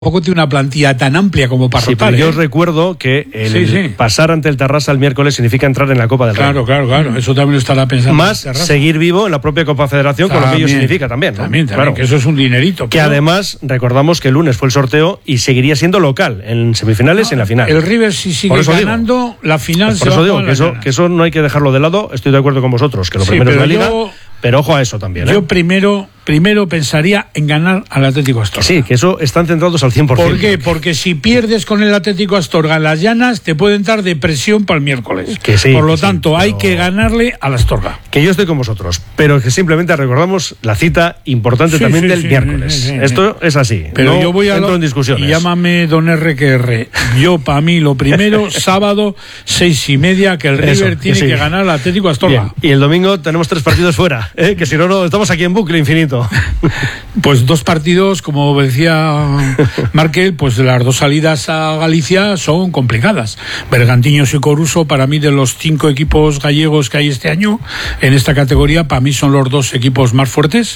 Tampoco tiene una plantilla tan amplia como para rotar. Pero yo os recuerdo que pasar ante el Tarrasa el miércoles significa entrar en la Copa del Rey. Claro. Eso también lo estará pensando. Más seguir vivo en la propia Copa Federación, con lo que ello significa también. También, claro. Que eso es un dinerito. Que además, recordamos que el lunes fue el sorteo y seguiría siendo local en semifinales y en la final. El River, si sigue ganando, la final se va a jugar. Por eso digo que eso no hay que dejarlo de lado. Estoy de acuerdo con vosotros, que lo primero es la Liga. Pero ojo a eso también. Yo primero pensaría en ganar al Atlético Astorga. Sí, que eso están centrados al 100%. ¿Por qué? Porque si pierdes con el Atlético Astorga en las Llanas, te puede entrar depresión para el miércoles. Por lo tanto, hay que ganarle al Astorga. Que yo estoy con vosotros, pero que simplemente recordamos la cita importante también del miércoles. Esto es así. Pero no yo voy a entro en discusiones. Llámame don RQR. Yo, para mí, lo primero, sábado, 6:30, que el River tiene que ganar al Atlético Astorga. Bien. Y el domingo tenemos 3 partidos fuera. Que si no, estamos aquí en bucle infinito. Pues 2 partidos, como decía Markel, pues las 2 salidas a Galicia son complicadas. Bergantiños y Coruso, para mí, de los 5 equipos gallegos que hay este año en esta categoría, para mí son los 2 equipos más fuertes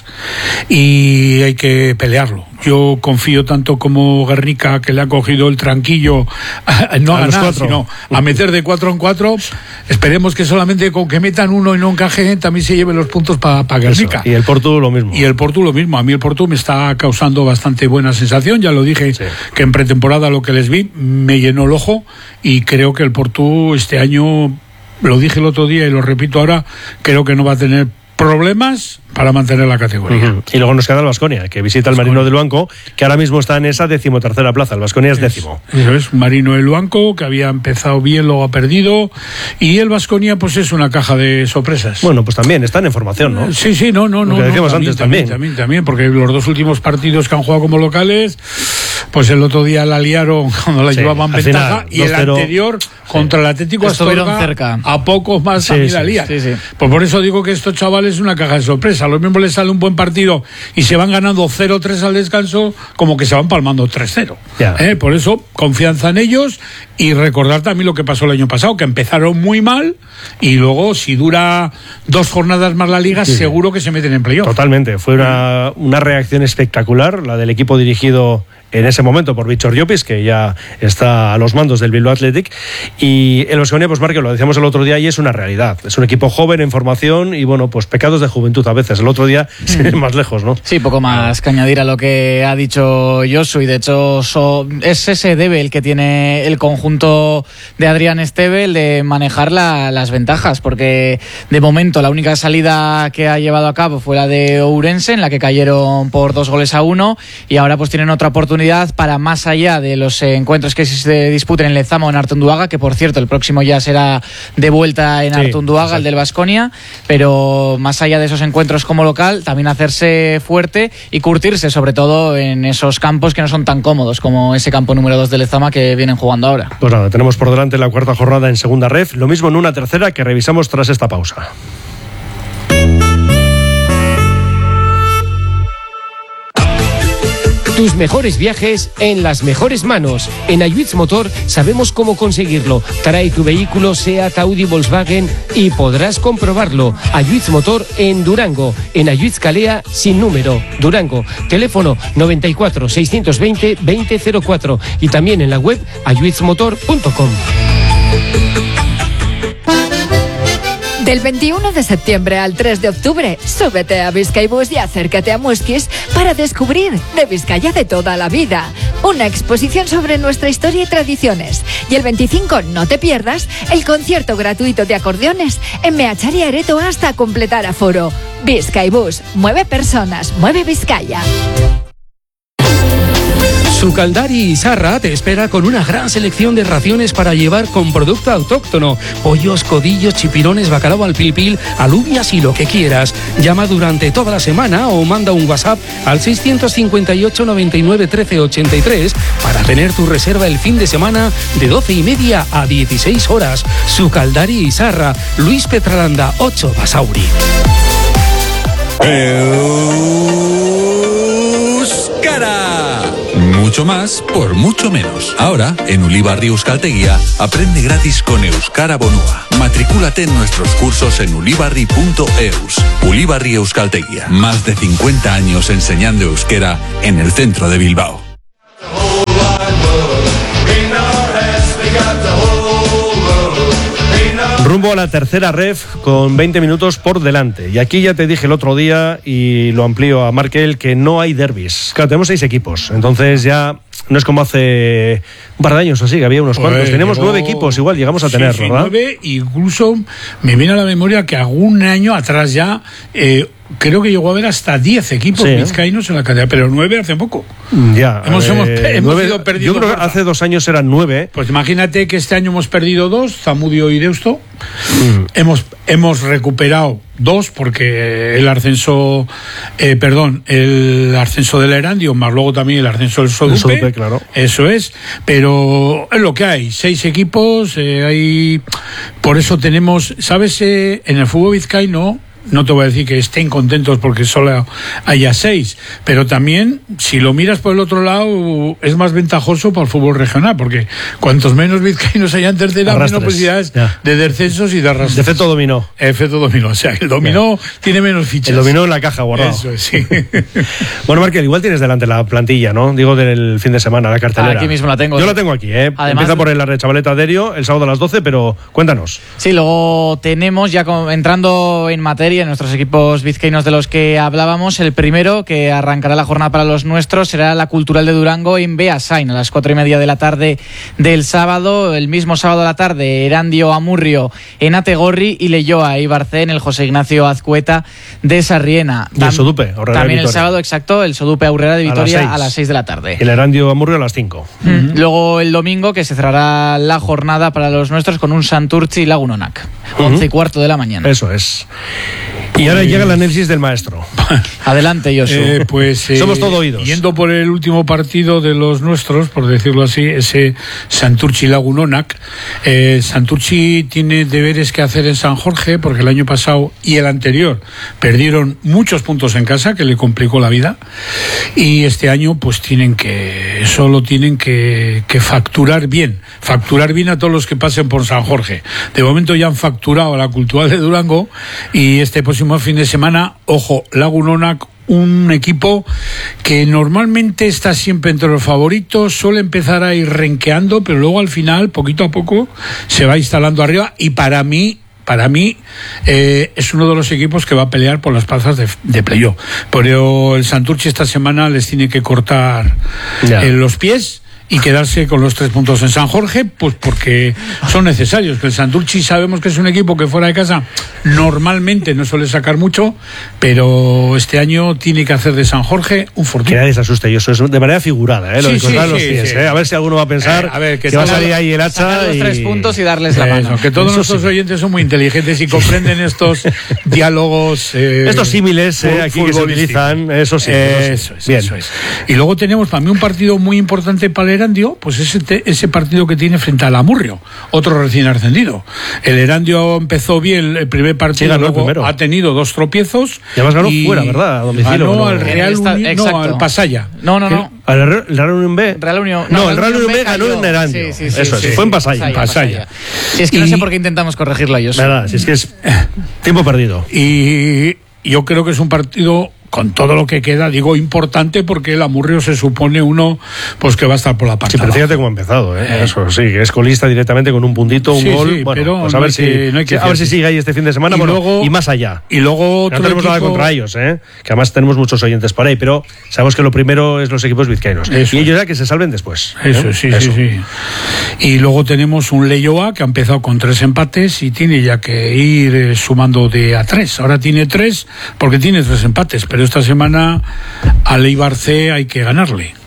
y hay que pelearlo. Yo confío tanto como Guernica, que le ha cogido el tranquillo no a ganar, sino a meter de 4 en 4. Esperemos que solamente con que metan uno y no encajen también se lleven los puntos para Guernica. Y el Porto lo mismo. A mí el Porto me está causando bastante buena sensación. Ya lo dije, que en pretemporada lo que les vi me llenó el ojo y creo que el Porto este año, lo dije el otro día y lo repito ahora, creo que no va a tener problemas para mantener la categoría. Y luego nos queda el Baskonia, que visita el Marino de Luanco, que ahora mismo está en esa 13ª plaza. El Baskonia es 10º. Eso es, Marino de Luanco, que había empezado bien, luego ha perdido. Y el Baskonia, pues es una caja de sorpresas. Bueno, pues también están en formación, ¿no? Sí, no. Lo que decíamos antes también, porque los 2 últimos partidos que han jugado como locales, pues el otro día la liaron cuando la llevaban ventaja, final, y el anterior contra el Atlético Astorga cerca. A pocos más también la lían. Pues por eso digo que estos chavales es una caja de sorpresa. A los mismos les sale un buen partido y se van ganando 0-3 al descanso, como que se van palmando 3-0. Por eso, confianza en ellos y recordar también lo que pasó el año pasado, que empezaron muy mal y luego, si dura 2 jornadas más la Liga, seguro que se meten en playoff. Totalmente. Fue una reacción espectacular, la del equipo dirigido en ese momento por Víctor Llopis, que ya está a los mandos del Bilbao Athletic, y el Baskonia, pues Marque, lo decíamos el otro día, y es una realidad. Es un equipo joven en formación y bueno, pues pecados de juventud a veces. El otro día sin ir más lejos, ¿no? Sí, poco más que añadir a lo que ha dicho Josu, y de hecho es ese debe el que tiene el conjunto de Adrián Esteve, el de manejar las ventajas, porque de momento la única salida que ha llevado a cabo fue la de Ourense, en la que cayeron por 2-1, y ahora pues tienen otra oportunidad para, más allá de los encuentros que se disputen en Lezama o en Artonduaga, que por cierto el próximo ya será de vuelta en Artonduaga, el del Baskonia, pero más allá de esos encuentros como local, también hacerse fuerte y curtirse sobre todo en esos campos que no son tan cómodos como ese campo número 2 de Lezama que vienen jugando ahora. Pues nada, tenemos por delante la 4ª jornada en segunda ref, lo mismo en una tercera, que revisamos tras esta pausa. Tus mejores viajes en las mejores manos. En Ayuitz Motor sabemos cómo conseguirlo. Trae tu vehículo Seat, Audi, Volkswagen y podrás comprobarlo. Ayuitz Motor en Durango. En Ayuitz Calea sin número. Durango. Teléfono 94 620 2004 y también en la web ayuitzmotor.com. Del 21 de septiembre al 3 de octubre, súbete a Bizkaibus y acércate a Muskiz para descubrir de Vizcaya de toda la vida. Una exposición sobre nuestra historia y tradiciones. Y el 25, no te pierdas, el concierto gratuito de acordeones en Meachari Areto hasta completar aforo. Bizkaibus, mueve personas, mueve Vizcaya. Sucaldari Izarra te espera con una gran selección de raciones para llevar con producto autóctono. Pollos, codillos, chipirones, bacalao al pil, alubias y lo que quieras. Llama durante toda la semana o manda un WhatsApp al 658 99 13 83 para tener tu reserva el fin de semana de 12:30 a 16 horas. Sucaldari Izarra, Luis Petralanda 8 Basauri. Euskara. Mucho más por mucho menos. Ahora, en Ulibarri Euskaltegia, aprende gratis con Euskara Bonua. Matricúlate en nuestros cursos en ulibarri.eus. Ulibarri Euskaltegia. Más de 50 años enseñando euskera en el centro de Bilbao. Rumbo a la tercera ref con 20 minutos por delante. Y aquí ya te dije el otro día, y lo amplío a Markel, que no hay derbis. Claro, tenemos 6 equipos, entonces ya no es como hace un par de años así, que había unos cuantos. Tenemos 9 equipos, igual llegamos a tener, ¿verdad? 9, incluso me viene a la memoria que algún año atrás ya... creo que llegó a haber hasta 10 equipos vizcaínos en la categoría, pero 9 hace poco. Ya. Hemos ido perdiendo. Yo creo que hace 2 años eran 9. Pues imagínate que este año hemos perdido 2, Zamudio y Deusto. Hemos recuperado 2 porque el ascenso, el ascenso del Erandio, más luego también el ascenso del Sodupe. Claro. Eso es, pero es lo que hay. 6 equipos, por eso tenemos, ¿sabes? En el fútbol vizcaíno, no te voy a decir que estén contentos porque solo haya 6, pero también, si lo miras por el otro lado, es más ventajoso para el fútbol regional, porque cuantos menos vizcaínos haya en tercera, menos posibilidades de descensos y de arrastres. De efecto dominó. O sea, el dominó tiene menos fichas. El dominó en la caja guardado. Eso es, sí. Bueno, Markel, igual tienes delante la plantilla, ¿no? Digo, del fin de semana, la cartelera. Aquí mismo la tengo. Yo la tengo aquí, ¿eh? Además, empieza por el Chavaleta Derio, el sábado a las 12, pero cuéntanos. Sí, luego tenemos, ya entrando en materia, en nuestros equipos vizcaínos de los que hablábamos, el primero que arrancará la jornada para los nuestros será la Cultural de Durango en Beasain a las 4:30 de la tarde del sábado. El mismo sábado a la tarde, Erandio Amurrio en Ategorri y Leioa Ibarce en el José Ignacio Azcueta de Sarriena. Y el Sodupe, Aurrera también de el sábado, exacto, el Sodupe Aurrera de Vitoria a las 6 de la tarde. El Erandio Amurrio a las 5. Luego el domingo, que se cerrará la jornada para los nuestros con un Santurtzi Lagunonac, 11:15 de la mañana. Eso es. Y ahora llega el análisis del maestro. Adelante, Josu. Somos todo oídos. Yendo por el último partido de los nuestros, por decirlo así, ese Santurtzi Lagunonac. Santurtzi tiene deberes que hacer en San Jorge, porque el año pasado y el anterior perdieron muchos puntos en casa, que le complicó la vida. Y este año, pues tienen que facturar bien a todos los que pasen por San Jorge. De momento ya han facturado a la Cultural de Durango, y este próximo fin de semana, ojo, Lagunonac, un equipo que normalmente está siempre entre los favoritos, suele empezar a ir renqueando, pero luego al final, poquito a poco, se va instalando arriba, y para mí es uno de los equipos que va a pelear por las plazas de playoff. Pero el Santurtzi esta semana les tiene que cortar los pies y quedarse con los 3 puntos en San Jorge, pues porque son necesarios. Que el Santurtzi sabemos que es un equipo que fuera de casa normalmente no suele sacar mucho, pero este año tiene que hacer de San Jorge un fortín. Que nadie se asuste, yo eso es de manera figurada, lo de cortar los pies, A ver si alguno va a pensar que va a salir ahí el hacha los 3 puntos y darles la mano. Que todos nuestros oyentes son muy inteligentes y comprenden estos diálogos, estos símiles aquí que se utilizan, eso sí. Eso es. Y luego tenemos para mí un partido muy importante para el Erandio, pues ese partido que tiene frente al Amurrio, otro recién ascendido. El Erandio empezó bien el primer partido, luego ha tenido 2 tropiezos. Y además ganó fuera, ¿verdad? A domicilio. Ganó al Real Unión, no, al Pasaya. No. ¿Al Real Unión B? El Real Unión B ganó en Erandio. Sí, eso es, fue en Pasaya. Si es que no sé por qué intentamos corregirlo a ellos. Verdad, si es que es tiempo perdido. Y yo creo que es un partido, con todo lo que queda, digo importante, porque el Amurrio se supone uno pues que va a estar por la parte. Sí, pero fíjate cómo ha empezado, eso sí, que es colista directamente con un puntito, un gol. Sí, bueno, pero pues a ver si sigue ahí este fin de semana, y más allá. Y luego no tenemos nada contra ellos, que además tenemos muchos oyentes por ahí, pero sabemos que lo primero es los equipos vizcaínos. Y ellos ya que se salven después. Eso. Y luego tenemos un Leioa que ha empezado con 3 empates y tiene ya que ir sumando de a 3. Ahora tiene 3 porque tiene 3 empates, pero esta semana al Ibarce hay que ganarle,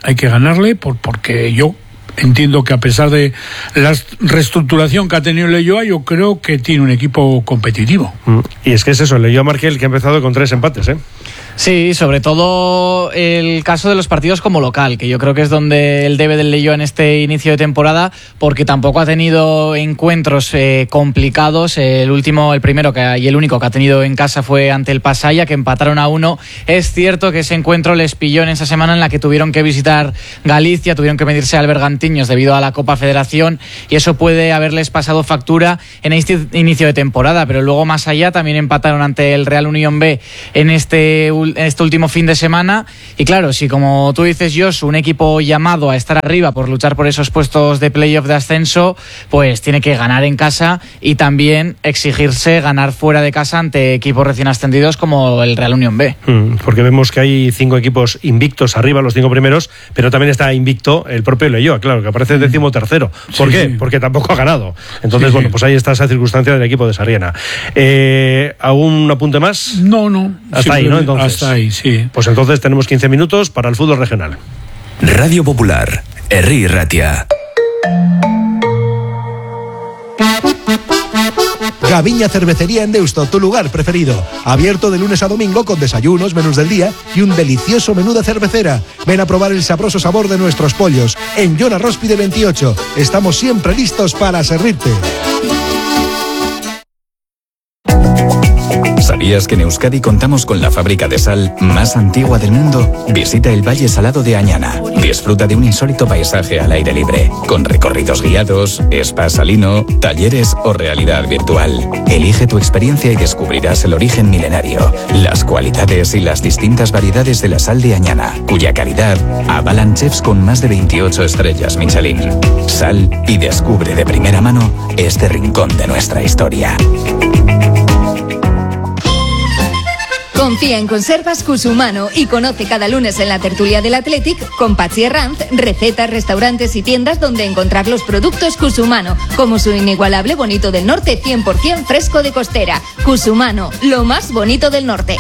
porque yo entiendo que a pesar de la reestructuración que ha tenido el Leioa, yo creo que tiene un equipo competitivo. Y es que es eso, el Leioa Markel, que ha empezado con 3 empates, Sí, sobre todo el caso de los partidos como local, que yo creo que es donde el debe del Leioa en este inicio de temporada, porque tampoco ha tenido encuentros complicados. El primero y el único que ha tenido en casa fue ante el Pasaya, que empataron a 1. Es cierto que ese encuentro les pilló en esa semana en la que tuvieron que visitar Galicia, tuvieron que medirse al Bergantiños debido a la Copa Federación, y eso puede haberles pasado factura en este inicio de temporada. Pero luego, más allá, también empataron ante el Real Unión B en este este último fin de semana. Y claro, si como tú dices, Josh, un equipo llamado a estar arriba por luchar por esos puestos de playoff de ascenso, pues tiene que ganar en casa y también exigirse ganar fuera de casa ante equipos recién ascendidos como el Real Unión B. Porque vemos que hay 5 equipos invictos arriba, los 5 primeros, pero también está invicto el propio Leioa, claro, que aparece 13º. ¿Por qué? Porque tampoco ha ganado. Entonces, bueno, pues ahí está esa circunstancia del equipo de Sarriena. ¿Algún apunte más? No. Hasta ahí, ¿no? Entonces, hasta ahí, sí. Pues entonces tenemos 15 minutos para el fútbol regional. Radio Popular, Herri Ratia. Gaviña Cervecería en Deusto, tu lugar preferido. Abierto de lunes a domingo con desayunos, menús del día y un delicioso menú de cervecera. Ven a probar el sabroso sabor de nuestros pollos. En Joan Arróspide 28. Estamos siempre listos para servirte. ¿Sabías que en Euskadi contamos con la fábrica de sal más antigua del mundo? Visita el Valle Salado de Añana. Disfruta de un insólito paisaje al aire libre, con recorridos guiados, spa salino, talleres o realidad virtual. Elige tu experiencia y descubrirás el origen milenario, las cualidades y las distintas variedades de la sal de Añana, cuya calidad avalan chefs con más de 28 estrellas Michelin. Sal y descubre de primera mano este rincón de nuestra historia. Confía en Conservas Cusumano y conoce cada lunes en la tertulia del Athletic con Patxi Herranz recetas, restaurantes y tiendas donde encontrar los productos Cusumano, como su inigualable bonito del norte 100% fresco de costera. Cusumano, lo más bonito del norte.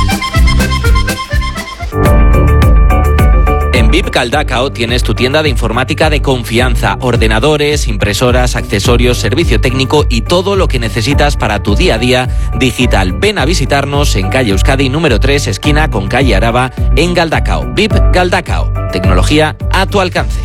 En VIP Galdakao tienes tu tienda de informática de confianza, ordenadores, impresoras, accesorios, servicio técnico y todo lo que necesitas para tu día a día digital. Ven a visitarnos en calle Euskadi número 3, esquina con calle Araba, en Galdakao. VIP Galdakao, tecnología a tu alcance.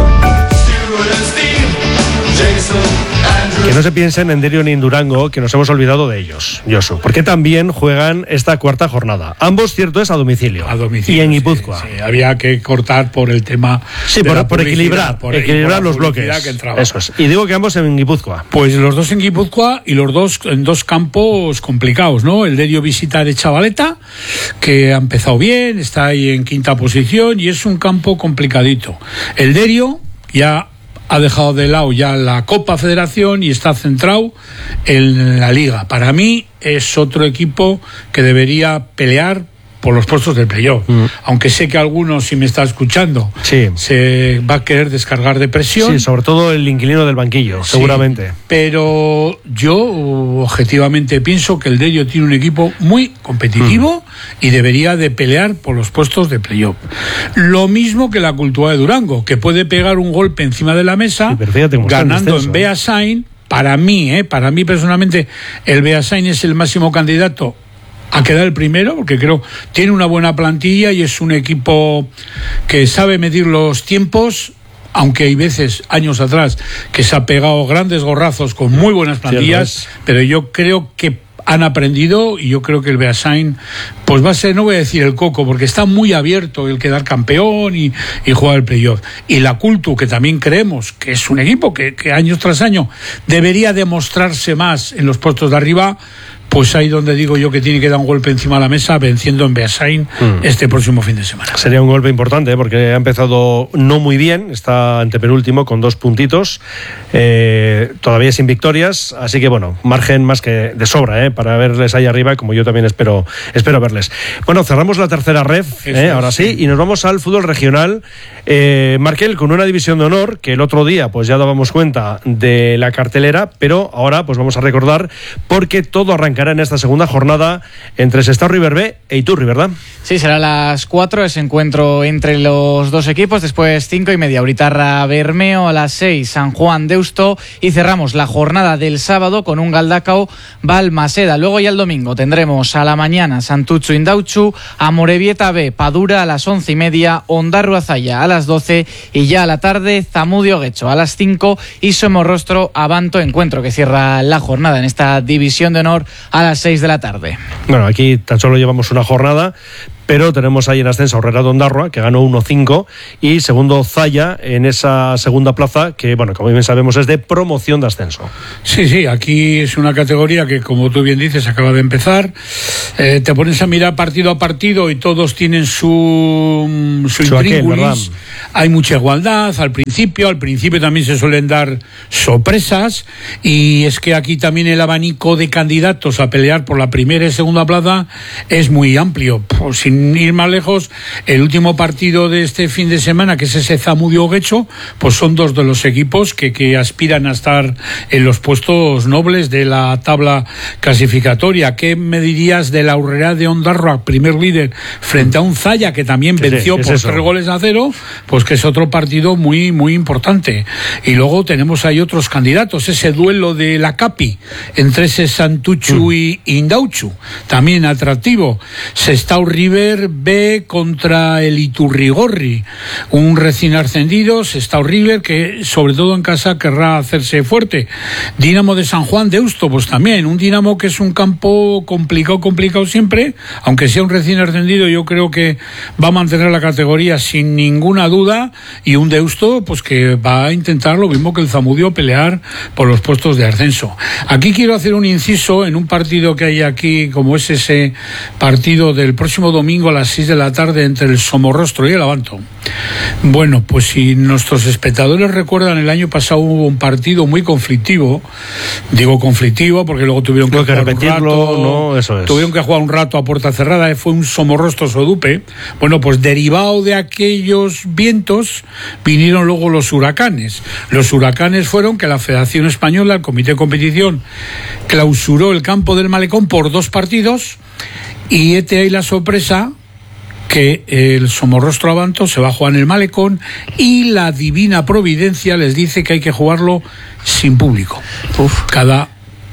Que no se piensen en Derio ni en Durango, que nos hemos olvidado de ellos, Josu, porque también juegan esta cuarta jornada. Ambos, cierto es, a domicilio. Y en Guipúzcoa. Sí, había que cortar por el tema. Sí, por equilibrar los bloques. Eso es. Y digo que ambos en Guipúzcoa. Pues los dos en Guipúzcoa y los dos en dos campos complicados, ¿no? El Derio visita de Chavaleta, que ha empezado bien, está ahí en 5ª posición y es un campo complicadito. El Derio ya ha dejado de lado ya la Copa Federación y está centrado en la Liga. Para mí es otro equipo que debería pelear por los puestos del playoff. Aunque sé que algunos, si me está escuchando, se va a querer descargar de presión. Sí, sobre todo el inquilino del banquillo, seguramente. Pero yo objetivamente pienso que el Derio tiene un equipo muy competitivo y debería de pelear por los puestos de playoff. Lo mismo que la Cultura de Durango, que puede pegar un golpe encima de la mesa, ganando en Beasain. Para mí personalmente, el Beasain es el máximo candidato a quedar el primero, porque creo tiene una buena plantilla y es un equipo que sabe medir los tiempos, aunque hay veces, años atrás, que se ha pegado grandes gorrazos con muy buenas plantillas, pero yo creo que han aprendido y yo creo que el Beasain pues va a ser, no voy a decir el coco, porque está muy abierto el quedar campeón y jugar el playoff. Y la Cultu, que también creemos que es un equipo que año tras año debería demostrarse más en los puestos de arriba, pues ahí donde digo yo que tiene que dar un golpe encima de la mesa venciendo en Beasain este próximo fin de semana. Sería un golpe importante porque ha empezado no muy bien, está antepenúltimo con 2 puntitos, todavía sin victorias, así que bueno, margen más que de sobra para verles ahí arriba, como yo también espero verles. Bueno, cerramos la tercera ref, ahora sí, y nos vamos al fútbol regional. Markel, con una división de honor, que el otro día pues ya dábamos cuenta de la cartelera, pero ahora pues vamos a recordar porque todo arrancará en esta segunda jornada entre Sestao River B e Iturri, ¿verdad? Sí, será a las 4 ese encuentro entre los dos equipos, después 5:30 Uritarra Bermeo, a las 6 San Juan Deusto y cerramos la jornada del sábado con un Galdakao Balmaseda. Luego ya el domingo tendremos a la mañana Santutxu Indautxu, Amorebieta B Padura a las 11:30, Ondarrua Zalla a las 12 y ya a la tarde Zamudio Guecho a las 5 y Somorrostro Abanto, encuentro que cierra la jornada en esta división de honor a las 6 de la tarde. Bueno, aquí tan solo llevamos una jornada, pero tenemos ahí en ascenso a Aurrera de Ondarroa, que ganó 1-5, y segundo Zaya en esa segunda plaza, que, bueno, como bien sabemos, es de promoción de ascenso. Sí, aquí es una categoría que, como tú bien dices, acaba de empezar. Te pones a mirar partido a partido y todos tienen su intríngulis. Hay mucha igualdad al principio también se suelen dar sorpresas, y es que aquí también el abanico de candidatos a pelear por la primera y segunda plaza es muy amplio. Pues, sin ir más lejos, el último partido de este fin de semana, que es ese Zamudio-Guecho, pues son dos de los equipos que aspiran a estar en los puestos nobles de la tabla clasificatoria. ¿Qué me dirías de la Aurrera de Ondarroa, primer líder, frente a un Zaya que también venció por 3-0? Pues que es otro partido muy, muy importante. Y luego tenemos ahí otros candidatos, ese duelo de la Capi entre ese Santuchu y Indauchu, también atractivo. Sestao River B contra el Iturrigorri, un recién ascendido, Sestao River, que sobre todo en casa querrá hacerse fuerte. Dinamo de San Juan de Deusto, pues también un Dinamo que es un campo complicado siempre, aunque sea un recién ascendido, yo creo que va a mantener la categoría sin ninguna duda, y un Deusto pues que va a intentar lo mismo que el Zamudio, pelear por los puestos de ascenso. Aquí quiero hacer un inciso en un partido que hay aquí, como es ese partido del próximo domingo a las 6 de la tarde entre el Somorrostro y el Abanto. Bueno, pues si nuestros espectadores recuerdan, el año pasado hubo un partido muy conflictivo. Digo conflictivo porque luego tuvieron que jugar repetirlo, un rato, no, eso es. Tuvieron que jugar un rato a puerta cerrada, fue un Somorrostro-Sodupe. Bueno, pues derivado de aquellos vientos vinieron luego los huracanes. Los huracanes fueron que la Federación Española, el Comité de Competición, clausuró el campo del Malecón por 2 partidos, y hete ahí la sorpresa que el Somorrostro Abanto se va a jugar en el Malecón, y la divina providencia les dice que hay que jugarlo sin público. Cada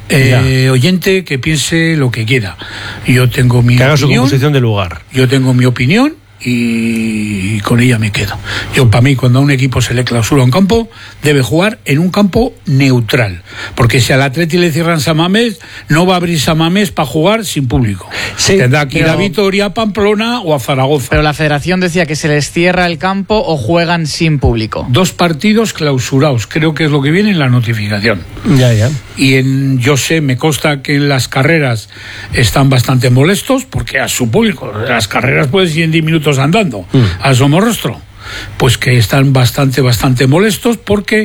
oyente que piense lo que quiera. Yo tengo mi opinión. Que haga su composición de lugar. Yo tengo mi opinión y con ella me quedo. Para mí, cuando a un equipo se le clausura un campo, debe jugar en un campo neutral, porque si al Atleti le cierran San Mamés, no va a abrir San Mamés para jugar sin público. Tendrá que ir a Vitoria, a Pamplona o a Zaragoza. Pero la Federación decía que se les cierra el campo o juegan sin público. 2 partidos clausurados, creo que es lo que viene en la notificación. Y yo sé, me consta que en las carreras están bastante molestos, porque a su público, las carreras puedes ir en 10 minutos andando al Somorrostro, pues que están bastante molestos porque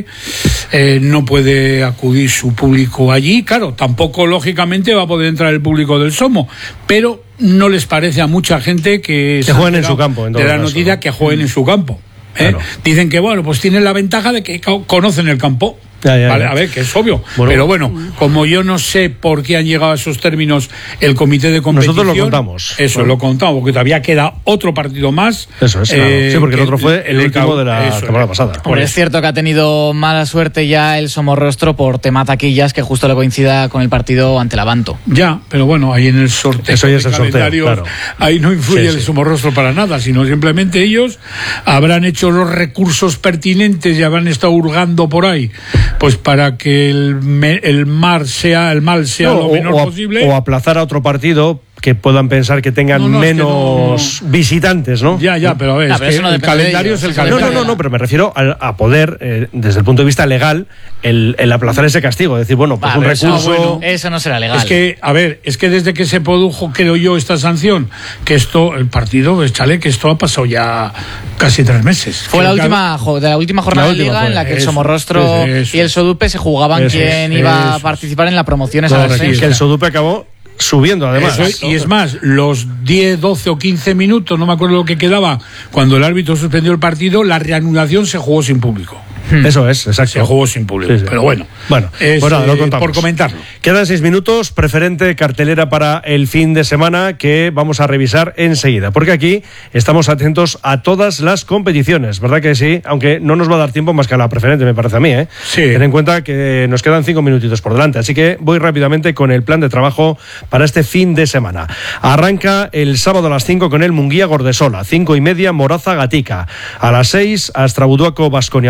no puede acudir su público allí. Claro, tampoco lógicamente va a poder entrar el público del Somo, pero no les parece a mucha gente que jueguen en su campo, de la noticia, que jueguen en su campo. Claro. Dicen que bueno, pues tienen la ventaja de que conocen el campo. Vale, a ver, que es obvio. Pero bueno, como yo no sé por qué han llegado a esos términos el comité de competición. Nosotros lo contamos. Eso, lo contamos, porque todavía queda otro partido más. Eso es, claro. Sí, porque el otro fue el último de la temporada pasada. Hombre, es cierto que ha tenido mala suerte ya el Somorrostro por tema taquillas, que justo le coincida con el partido ante el Abanto. Ya, pero bueno, ahí en el sorteo. Eso ya es el sorteo, claro. Ahí no influye el Somorrostro para nada, sino simplemente ellos habrán hecho los recursos pertinentes y habrán estado hurgando por ahí, pues para que el mal sea lo menor posible. O aplazar a otro partido que puedan pensar que tengan menos visitantes, ¿no? Ya, pero a ver, es que el calendario es el calendario. No, pero me refiero a poder, desde el punto de vista legal, el aplazar ese castigo. Decir, bueno, pues un recurso... Eso no será legal. Es que desde que se produjo, creo yo, esta sanción, que el partido, que esto ha pasado ya casi 3 meses. Fue de la última jornada de Liga en la que el Somorrostro y el Sodupe se jugaban quién iba a participar en la promoción. Es que el Sodupe acabó subiendo, además. Y es más, los 10, 12 o 15 minutos, no me acuerdo lo que quedaba, cuando el árbitro suspendió el partido, la reanudación se jugó sin público. Eso es, exacto. Se jugó sin público, pero bueno. Pues nada, lo contamos. Por comentarlo. Quedan 6 minutos, preferente cartelera para el fin de semana, que vamos a revisar enseguida, porque aquí estamos atentos a todas las competiciones, ¿verdad que sí? Aunque no nos va a dar tiempo más que a la preferente, me parece a mí, ¿eh? Sí. Ten en cuenta que nos quedan 5 minutitos por delante, así que voy rápidamente con el plan de trabajo para este fin de semana. Arranca el sábado a las 5 con el Munguía Gordesola, 5:30 Moraza Gatica, a las 6 Astrabuduaco Baskonia B,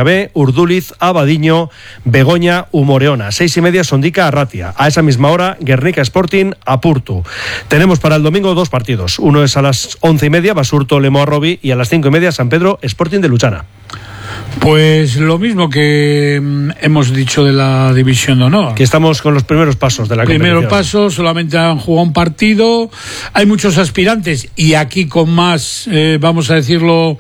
Urduliz, Abadiño, Begoña, Umoreona. 6:30 Sondica, Arratia. A esa misma hora, Guernica Sporting, Apurtu. Tenemos para el domingo 2 partidos. Uno es a las 11:30, Basurto, Lemoa-Robi, y a las 5:30, San Pedro, Sporting de Luchana. Pues lo mismo que hemos dicho de la División de Honor. Que estamos con los primeros pasos de la competición. Primeros pasos, solamente han jugado un partido. Hay muchos aspirantes y aquí con más, vamos a decirlo,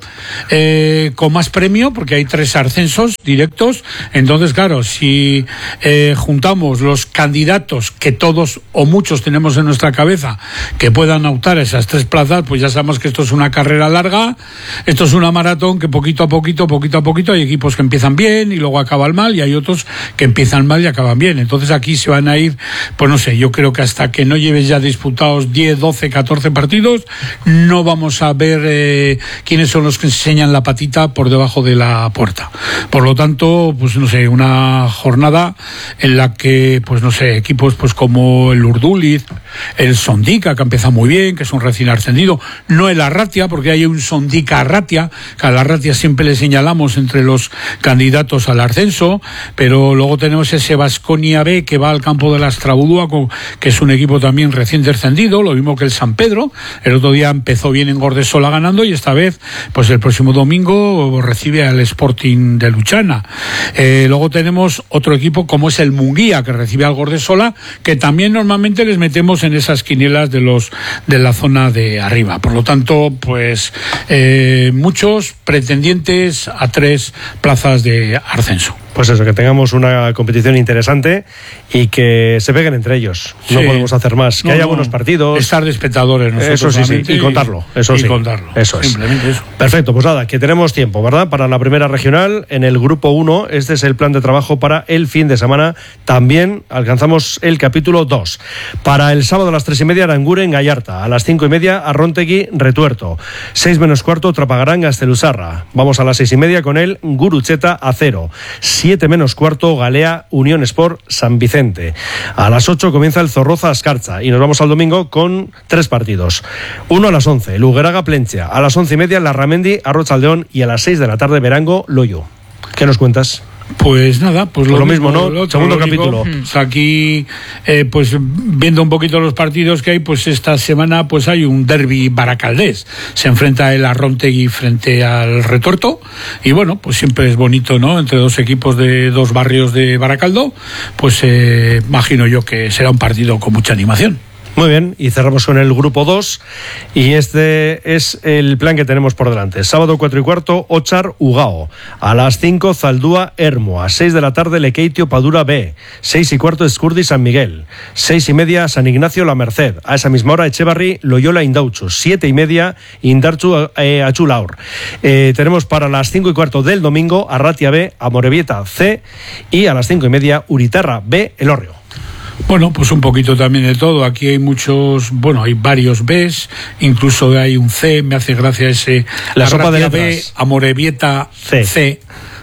con más premio, porque hay 3 ascensos directos. Entonces, claro, si juntamos los candidatos que todos o muchos tenemos en nuestra cabeza que puedan optar a esas 3 plazas, pues ya sabemos que esto es una carrera larga, esto es una maratón que poquito a poquito hay equipos que empiezan bien y luego acaban mal, y hay otros que empiezan mal y acaban bien. Entonces aquí se van a ir, pues no sé, yo creo que hasta que no lleves ya disputados 10, 12, 14 partidos, no vamos a ver quiénes son los que enseñan la patita por debajo de la puerta. Por lo tanto, pues no sé, una jornada en la que, pues no sé, equipos pues como el Urduliz, el Sondica, que empieza muy bien, que es un recién ascendido, no el Arratia, porque hay un Sondica Arratia, que al Arratia siempre le señalamos entre los candidatos al ascenso, pero luego tenemos ese Baskonia B que va al campo de la Astrabudúa, que es un equipo también recién descendido, lo mismo que el San Pedro. El otro día empezó bien en Gordesola ganando, y esta vez, pues el próximo domingo recibe al Sporting de Luchana. Luego tenemos otro equipo como es el Munguía, que recibe al Gordesola, que también normalmente les metemos en esas quinielas de la zona de arriba. Por lo tanto, pues muchos pretendientes a 3 plazas de ascenso. Pues eso, que tengamos una competición interesante y que se peguen entre ellos. Sí. No podemos hacer más. Que haya buenos partidos. Estar de espectadores nosotros. Eso sí. Y contarlo. Eso sí. Contarlo. Eso es. Simplemente eso. Perfecto, pues nada, que tenemos tiempo, ¿verdad? Para la primera regional, en el grupo 1, este es el plan de trabajo para el fin de semana. También alcanzamos el capítulo 2. Para el sábado a las 3:30, Aranguren, Gallarta. A las 5:30, Arrontegui, Retuerto. 6 menos cuarto, Trapagarán, Gasteluzarra. Vamos a las 6:30 con el Gurutzeta, Acero. 7 menos cuarto, Galea, Unión Sport, San Vicente. A las 8 comienza el Zorroza, Ascarcha, y nos vamos al domingo con 3 partidos. Uno a las 11, Lugeraga, Plencia. A las 11:30, Larramendi, Arrochaldeón, y a las 6 de la tarde, Verango, Loyo. ¿Qué nos cuentas? Pues nada, pues lo mismo, ¿no? Segundo capítulo. Aquí, pues viendo un poquito los partidos que hay, pues esta semana pues hay un derbi baracaldés. Se enfrenta el Arrontegui frente al Retuerto, y bueno, pues siempre es bonito, ¿no? Entre 2 equipos de 2 barrios de Baracaldo, pues imagino yo que será un partido con mucha animación. Muy bien, y cerramos con el grupo 2, y este es el plan que tenemos por delante. Sábado 4:15, Ochar, Ugao. A las 5, Zaldúa, Hermo. A 6 de la tarde, Lekeitio, Padura B. 6:15, Escurdi, San Miguel. 6:30, San Ignacio, La Merced. A esa misma hora, Echevarri, Loyola, Indauchu. 7:30, Indarchu, Achulaur. Tenemos para las 5:15 del domingo, Arratia B, Amorebieta C, y a las 5:30, Uritarra B, Elorrio. Bueno, pues un poquito también de todo. Aquí hay muchos, bueno, hay varios Bs, incluso hay un C, me hace gracia ese. La sopa de letras. B, Amorebieta C.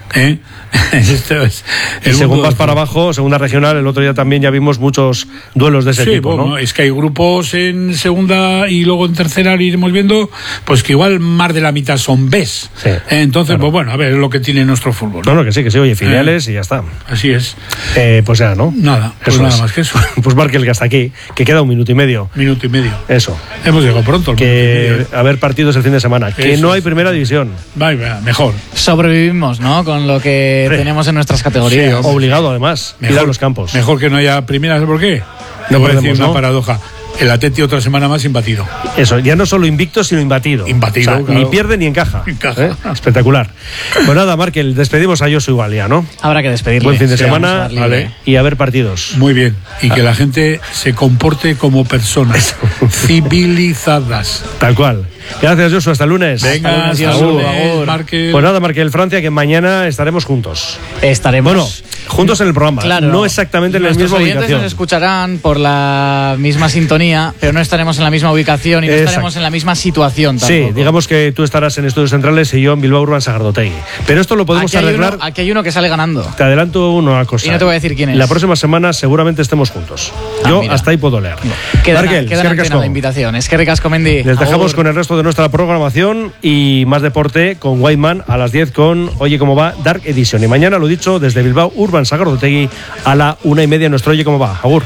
Esto es y según vas para abajo, segunda regional, el otro día también ya vimos muchos duelos de ese tipo, bueno, ¿no? Es que hay grupos en segunda y luego en tercera iremos viendo, pues que igual más de la mitad son Bs. Sí, entonces, claro. Pues bueno, a ver, es lo que tiene nuestro fútbol. No, que sí, oye, filiales y ya está. Así es. Pues ya, ¿no? Nada, pues eso nada es. más que eso. Pues marque el que hasta aquí, que queda 1 minuto y medio. Minuto y medio. Eso. Hemos llegado pronto. Que a ver partidos el fin de semana. Que no hay primera división. Vaya, mejor. Sobrevivimos, ¿no? Con lo que tenemos en nuestras categorías. Sí, obligado además. Ir a los campos. Mejor que no haya primera, ¿sabes por qué? No voy a podemos, decir ¿no? una paradoja. El Atleti otra semana más imbatido. Eso, ya no solo invicto, sino imbatido. Imbatido, o sea, claro. Ni pierde ni encaja. Espectacular. Pues nada, Markel, despedimos a Josu igual ya, ¿no? Habrá que despedirle. Buen fin de semana, vale. Vale. Y a ver partidos. Muy bien. Y que la gente se comporte como personas civilizadas. Tal cual. Gracias, Josu. Hasta el lunes. Venga, hasta el lunes, Markel. Pues nada, Markel Francia, que mañana estaremos juntos. Estaremos. Bueno, juntos en el programa. Claro. No exactamente en la misma oyentes ubicación. Nos escucharán por la misma sintonía, pero no estaremos en la misma ubicación y no estaremos en la misma situación tampoco. Sí, digamos que tú estarás en Estudios Centrales y yo en Bilbao Urban Sagardotegui. Pero esto lo podemos arreglar. Aquí hay uno que sale ganando. Te adelanto una cosa. Y no te voy a decir quién es. La próxima semana seguramente estemos juntos. Yo mira. hasta ahí puedo leer. Queda Markel, la invitación. Es que ricasco, Mendy. Les dejamos con el resto resto de nuestra programación y más deporte con Whiteman a las 10 con Oye Cómo Va Dark Edition. Y mañana, lo dicho, desde Bilbao, Urban Sagardotegui a la 1:30 nuestro Oye Cómo Va. Agur.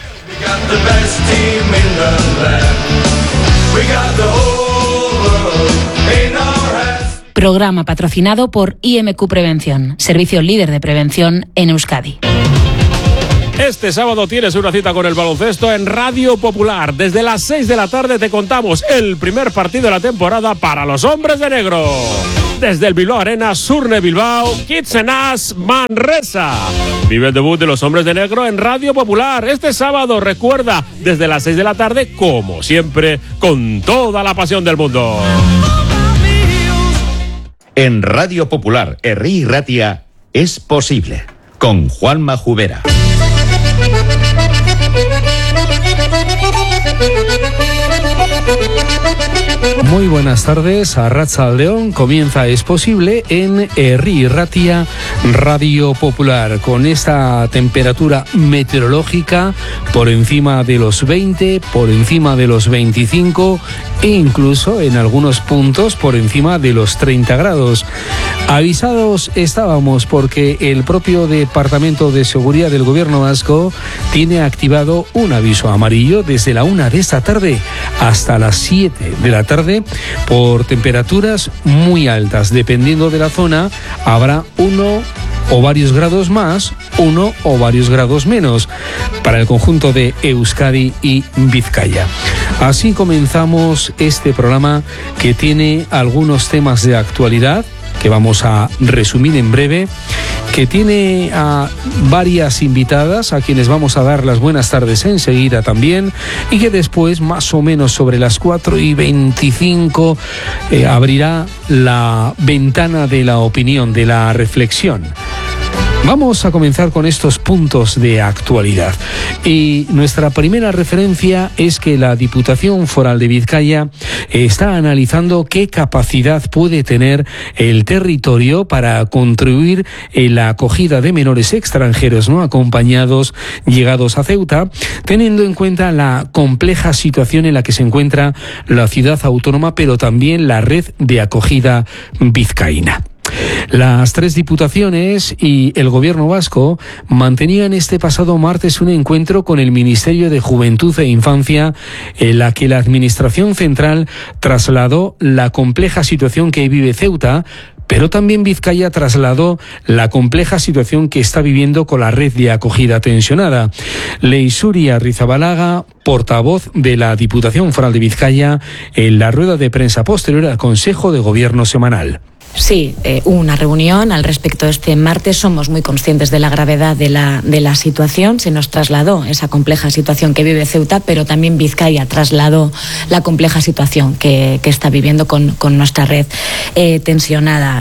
Programa patrocinado por IMQ Prevención, servicio líder de prevención en Euskadi. Este sábado tienes una cita con el baloncesto en Radio Popular. Desde las 6 de la tarde te contamos el primer partido de la temporada para los hombres de negro. Desde el Bilbao Arena, Surne Bilbao, Kitsenas, Manresa. Vive el debut de los hombres de negro en Radio Popular. Este sábado, recuerda, desde las 6 de la tarde, como siempre, con toda la pasión del mundo. En Radio Popular, Herri Ratia, es posible. Con Juanma Jubera. Muy buenas tardes, Arratsaldeon. Comienza Es Posible en Herri Ratia, Radio Popular, con esta temperatura meteorológica por encima de los 20, por encima de los 25 e incluso en algunos puntos por encima de los 30 grados. Avisados estábamos porque el propio Departamento de Seguridad del Gobierno vasco tiene activado un aviso amarillo desde la 1 de esta tarde hasta las 7 de la tarde por temperaturas muy altas. Dependiendo de la zona, habrá uno o varios grados más, uno o varios grados menos para el conjunto de Euskadi y Vizcaya. Así comenzamos este programa que tiene algunos temas de actualidad que vamos a resumir en breve, que tiene a varias invitadas a quienes vamos a dar las buenas tardes enseguida también, y que después, más o menos sobre las 4:25, abrirá la ventana de la opinión, de la reflexión. Vamos a comenzar con estos puntos de actualidad. Y nuestra primera referencia es que la Diputación Foral de Vizcaya está analizando qué capacidad puede tener el territorio para contribuir en la acogida de menores extranjeros no acompañados llegados a Ceuta, teniendo en cuenta la compleja situación en la que se encuentra la ciudad autónoma, pero también la red de acogida vizcaína. Las tres diputaciones y el gobierno vasco mantenían este pasado martes un encuentro con el Ministerio de Juventud e Infancia, en la que la Administración Central trasladó la compleja situación que vive Ceuta, pero también Vizcaya trasladó la compleja situación que está viviendo con la red de acogida tensionada. Leixuri Arrizabalaga, portavoz de la Diputación Foral de Vizcaya, en la rueda de prensa posterior al Consejo de Gobierno semanal. Sí, hubo una reunión al respecto este martes. Somos muy conscientes de la gravedad de la situación. Se nos trasladó esa compleja situación que vive Ceuta, pero también Vizcaya trasladó la compleja situación que está viviendo con nuestra red tensionada.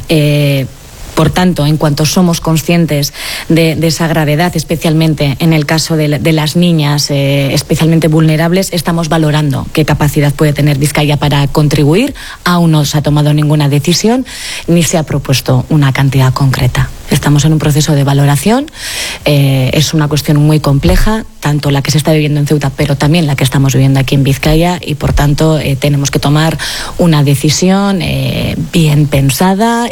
Por tanto, en cuanto somos conscientes de esa gravedad, especialmente en el caso de las niñas especialmente vulnerables, estamos valorando qué capacidad puede tener Vizcaya para contribuir. Aún no se ha tomado ninguna decisión ni se ha propuesto una cantidad concreta. Estamos en un proceso de valoración. Es una cuestión muy compleja, tanto la que se está viviendo en Ceuta, pero también la que estamos viviendo aquí en Vizcaya, y por tanto tenemos que tomar una decisión bien pensada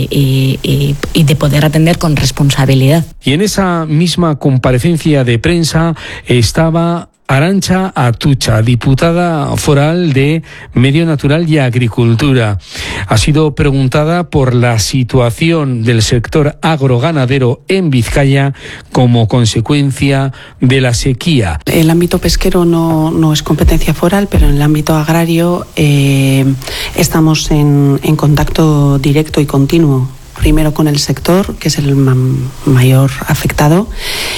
y de poder atender con responsabilidad. Y en esa misma comparecencia de prensa estaba Arantxa Atucha, diputada foral de Medio Natural y Agricultura. Ha sido preguntada por la situación del sector agroganadero en Vizcaya como consecuencia de la sequía. El ámbito pesquero no es competencia foral, pero en el ámbito agrario estamos en contacto directo y continuo. Primero con el sector, que es el mayor afectado.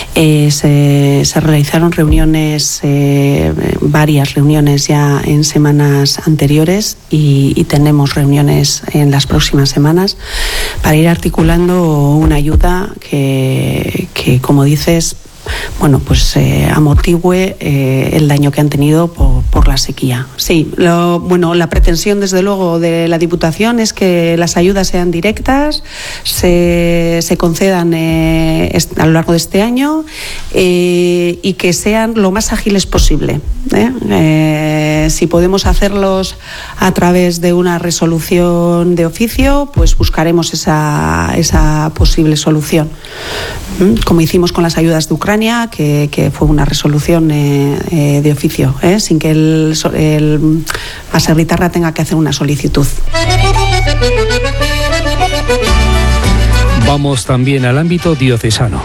Se realizaron reuniones, varias reuniones ya en semanas anteriores y tenemos reuniones en las próximas semanas para ir articulando una ayuda que como dices, amortigüe el daño que han tenido por la sequía. Sí, la pretensión desde luego de la Diputación es que las ayudas sean directas, se concedan a lo largo de este año y que sean lo más ágiles posible. Si podemos hacerlos a través de una resolución de oficio, pues buscaremos esa posible solución. Como hicimos con las ayudas de Ucrania, que fue una resolución de oficio, sin que el Baserritarra tenga que hacer una solicitud. Vamos también al ámbito diocesano.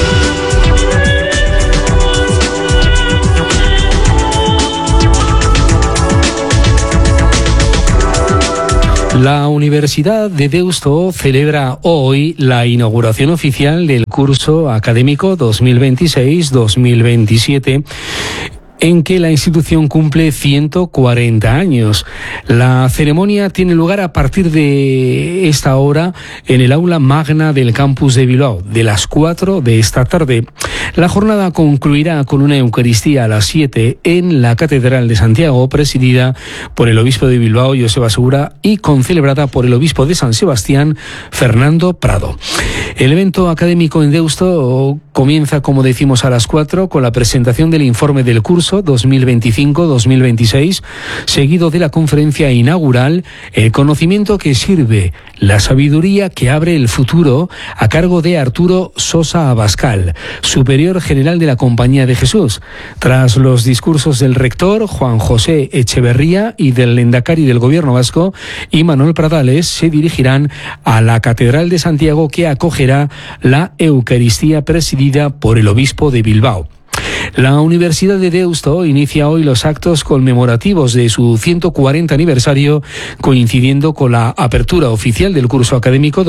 La Universidad de Deusto celebra hoy la inauguración oficial del curso académico 2026-2027, en que la institución cumple 140 años. La ceremonia tiene lugar a partir de esta hora en el aula magna del campus de Bilbao, de las 4 de esta tarde. La jornada concluirá con una Eucaristía a las 7 en la Catedral de Santiago, presidida por el obispo de Bilbao, Joseba Segura, y concelebrada por el obispo de San Sebastián, Fernando Prado. El evento académico en Deusto comienza, como decimos, a las 4 con la presentación del informe del curso 2025-2026, seguido de la conferencia inaugural El conocimiento que sirve, la sabiduría que abre el futuro, a cargo de Arturo Sosa Abascal, superior general de la Compañía de Jesús. Tras los discursos del rector Juan José Echeverría y del lehendakari del Gobierno vasco, Imanol Pradales, se dirigirán a la Catedral de Santiago, que acogerá la Eucaristía presidida por el obispo de Bilbao. La Universidad de Deusto inicia hoy los actos conmemorativos de su 140 aniversario, coincidiendo con la apertura oficial del curso académico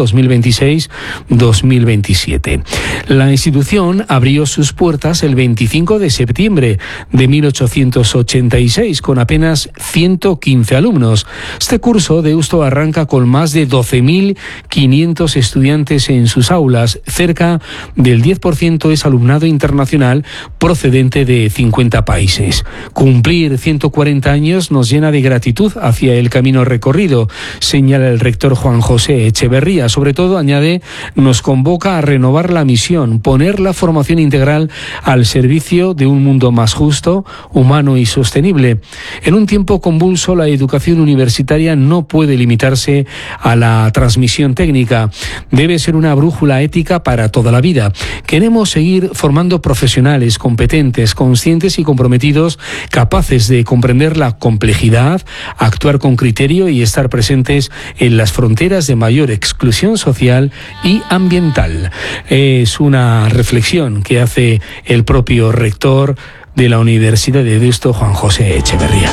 2026-2027. La institución abrió sus puertas el 25 de septiembre de 1886 con apenas 115 alumnos. Este curso Deusto arranca con más de 12.500 estudiantes en sus aulas. Cerca del 10% es alumnado internacional procedente de 50 países. Cumplir 140 años nos llena de gratitud hacia el camino recorrido, señala el rector Juan José Echeverría. Sobre todo, añade, nos convoca a renovar la misión, poner la formación integral al servicio de un mundo más justo, humano y sostenible. En un tiempo convulso, la educación universitaria no puede limitarse a la transmisión técnica. Debe ser una brújula ética para toda la vida. Queremos seguir formando profesionales competentes, conscientes y comprometidos, capaces de comprender la complejidad, actuar con criterio y estar presentes en las fronteras de mayor exclusión social y ambiental. Es una reflexión que hace el propio rector de la Universidad de Deusto, Juan José Echeverría.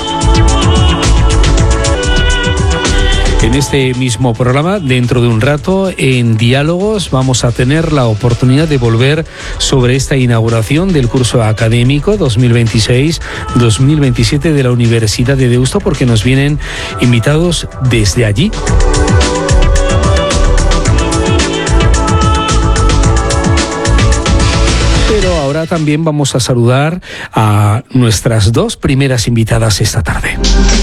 En este mismo programa, dentro de un rato, en Diálogos, vamos a tener la oportunidad de volver sobre esta inauguración del curso académico 2026-2027 de la Universidad de Deusto, porque nos vienen invitados desde allí. Pero ahora también vamos a saludar a nuestras dos primeras invitadas esta tarde.